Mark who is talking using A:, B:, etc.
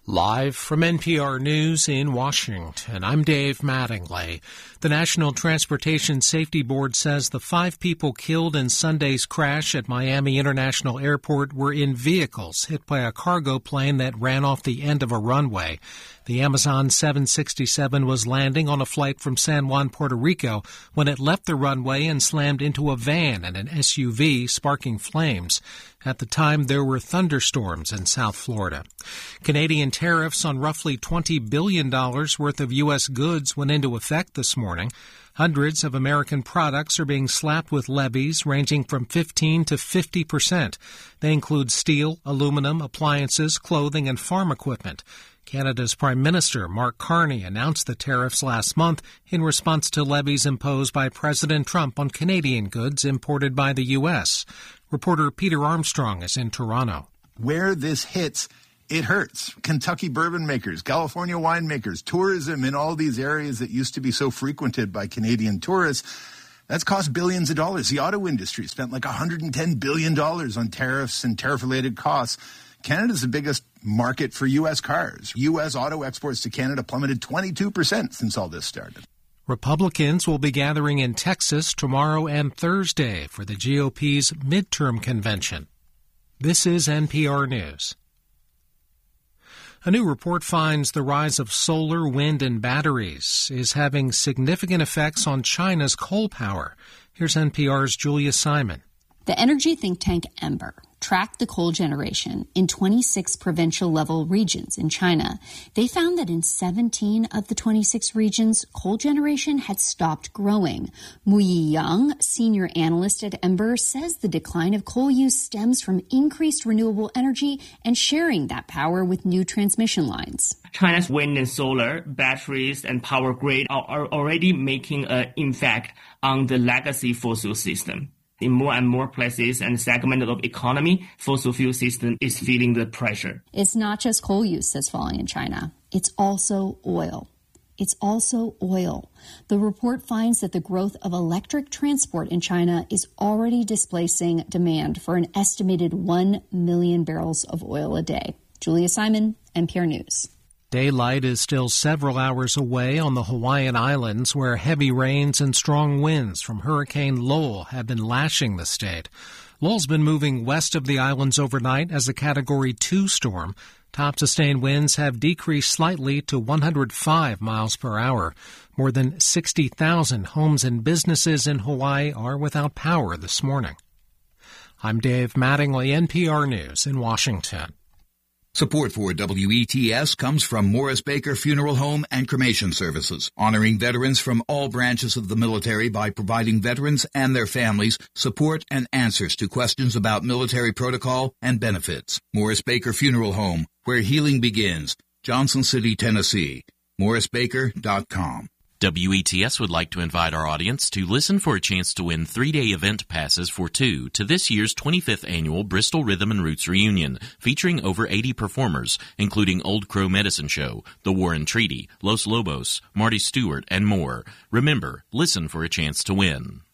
A: Live from NPR News in Washington, I'm Dave Mattingly. The National Transportation Safety Board says the 5 people killed in Sunday's crash at Miami International Airport were in vehicles hit by a cargo plane that ran off the end of a runway. The Amazon 767 was landing on a flight from San Juan, Puerto Rico, when it left the runway and slammed into a van and an SUV, sparking flames. At the time, there were thunderstorms in South Florida. Canadian tariffs on roughly $20 billion worth of U.S. goods went into effect this morning. Hundreds of American products are being slapped with levies ranging from 15 to 50%. They include steel, aluminum, appliances, clothing, and farm equipment. Canada's Prime Minister, Mark Carney, announced the tariffs last month in response to levies imposed by President Trump on Canadian goods imported by the U.S. Reporter Peter Armstrong is in Toronto.
B: Where this hits, it hurts. Kentucky bourbon makers, California winemakers, tourism in all these areas that used to be so frequented by Canadian tourists, that's cost billions of dollars. The auto industry spent like $110 billion on tariffs and tariff-related costs. Canada's the biggest market for U.S. cars. U.S. auto exports to Canada plummeted 22% since all this started.
A: Republicans will be gathering in Texas tomorrow and Thursday for the GOP's midterm convention. This is NPR News. A new report finds the rise of solar, wind, and batteries is having significant effects on China's coal power. Here's NPR's Julia Simon.
C: The energy think tank Ember tracked the coal generation in 26 provincial-level regions in China. They found that in 17 of the 26 regions, coal generation had stopped growing. Mu Yiyang, senior analyst at Ember, says the decline of coal use stems from increased renewable energy and sharing that power with new transmission lines.
D: China's wind and solar, batteries, and power grid are already making an impact on the legacy fossil system. In more and more places and segments of economy, fossil fuel system is feeling the pressure.
C: It's not just coal use that's falling in China. It's also oil. The report finds that the growth of electric transport in China is already displacing demand for an estimated 1 million barrels of oil a day. Julia Simon, NPR News.
A: Daylight is still several hours away on the Hawaiian Islands, where heavy rains and strong winds from Hurricane Lowell have been lashing the state. Lowell's been moving west of the islands overnight as a Category 2 storm. Top sustained winds have decreased slightly to 105 miles per hour. More than 60,000 homes and businesses in Hawaii are without power this morning. I'm Dave Mattingly, NPR News in Washington.
E: Support for WETS comes from Morris Baker Funeral Home and Cremation Services, honoring veterans from all branches of the military by providing veterans and their families support and answers to questions about military protocol and benefits. Morris Baker Funeral Home, where healing begins. Johnson City, Tennessee. MorrisBaker.com.
F: WETS would like to invite our audience to listen for a chance to win 3-day event passes for 2 to this year's 25th annual Bristol Rhythm and Roots Reunion, featuring over 80 performers, including Old Crow Medicine Show, The Warren Treaty, Los Lobos, Marty Stewart, and more. Remember, listen for a chance to win.